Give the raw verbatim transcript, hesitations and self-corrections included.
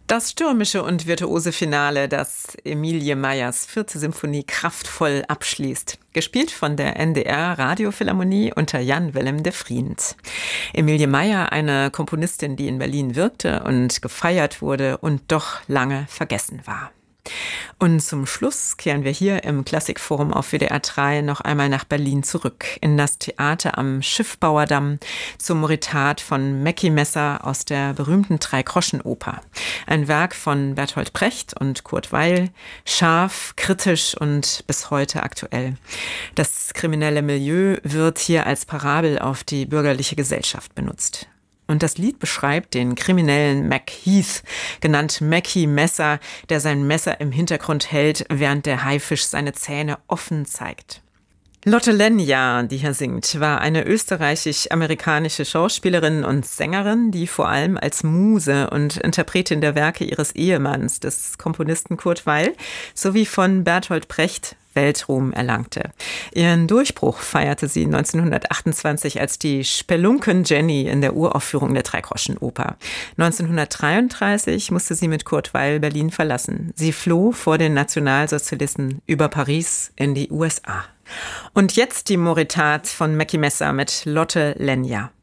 Das stürmische und virtuose Finale, das Emilie Meyers vierte Symphonie kraftvoll abschließt. Gespielt von der N D R Radiophilharmonie unter Jan Willem de Vriend. Emilie Meyer, eine Komponistin, die in Berlin wirkte und gefeiert wurde und doch lange vergessen war. Und zum Schluss kehren wir hier im Klassikforum auf W D R drei noch einmal nach Berlin zurück, in das Theater am Schiffbauerdamm, zum Moritat von Mackie Messer aus der berühmten Drei-Groschen-Oper. Ein Werk von Bertolt Brecht und Kurt Weill, scharf, kritisch und bis heute aktuell. Das kriminelle Milieu wird hier als Parabel auf die bürgerliche Gesellschaft benutzt. Und das Lied beschreibt den kriminellen Mac Heath, genannt Mackie Messer, der sein Messer im Hintergrund hält, während der Haifisch seine Zähne offen zeigt. Lotte Lenya, die hier singt, war eine österreichisch-amerikanische Schauspielerin und Sängerin, die vor allem als Muse und Interpretin der Werke ihres Ehemanns, des Komponisten Kurt Weill, sowie von Bertolt Brecht Weltruhm erlangte. Ihren Durchbruch feierte sie neunzehnhundertachtundzwanzig als die Spelunken-Jenny in der Uraufführung der Dreigroschenoper. neunzehnhundertdreiunddreißig musste sie mit Kurt Weill Berlin verlassen. Sie floh vor den Nationalsozialisten über Paris in die U S A. Und jetzt die Moritat von Mackie Messer mit Lotte Lenya.